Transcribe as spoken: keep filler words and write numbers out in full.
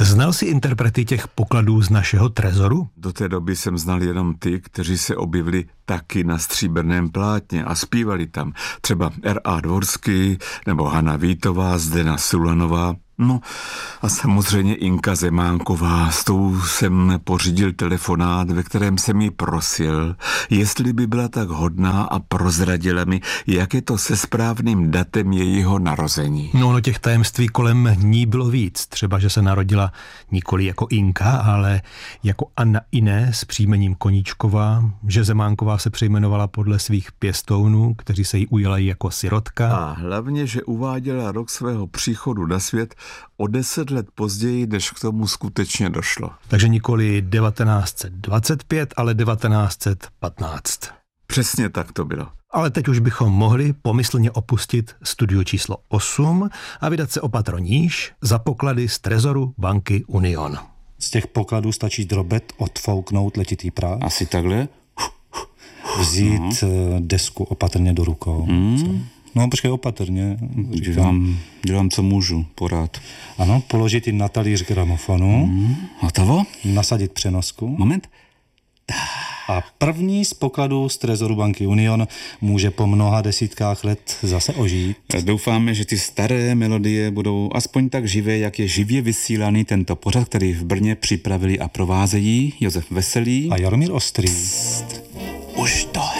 Znal jsi interprety těch pokladů z našeho trezoru? Do té doby jsem znal jenom ty, kteří se objevili taky na stříbrném plátně a zpívali tam. Třeba R A Dvorský nebo Hana Vítová, Zdena Sulanová. No a samozřejmě Inka Zemánková, s tou jsem pořídil telefonát, ve kterém jsem jí prosil, jestli by byla tak hodná a prozradila mi, jak je to se správným datem jejího narození. No, no těch tajemství kolem ní bylo víc. Třeba, že se narodila nikoli jako Inka, ale jako Anna Iné s příjmením Koníčková, že Zemánková se přejmenovala podle svých pěstounů, kteří se jí ujali jako sirotka. A hlavně, že uváděla rok svého příchodu na svět o deset let později, než k tomu skutečně došlo. Takže nikoli devatenáct set dvacet pět, ale devatenáct set patnáct. Přesně tak to bylo. Ale teď už bychom mohli pomyslně opustit studio číslo osm a vydat se o patro níž za poklady z trezoru banky Union. Z těch pokladů stačí drobet, odfouknout letitý prach. Asi takhle? Vzít uh-huh. desku opatrně do rukou. Mm. No, počkej, opatrně. Dělám, dělám, co můžu, porád. Ano, položit ji na talíř gramofonu. Mm. Hotovo? Nasadit přenosku. Moment. A první z pokladů z trezoru banky Union může po mnoha desítkách let zase ožít. Doufáme, že ty staré melodie budou aspoň tak živé, jak je živě vysílaný tento pořad, který v Brně připravili a provázejí Josef Veselý a Jaromír Ostrý. Pst, už to